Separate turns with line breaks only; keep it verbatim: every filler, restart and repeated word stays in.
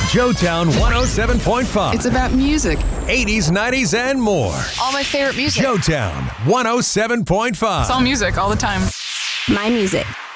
Joetown one oh seven point five.
It's about music.
eighties, nineties, and more.
All my favorite music.
Joetown one oh seven point five.
It's all music all the time.
My music.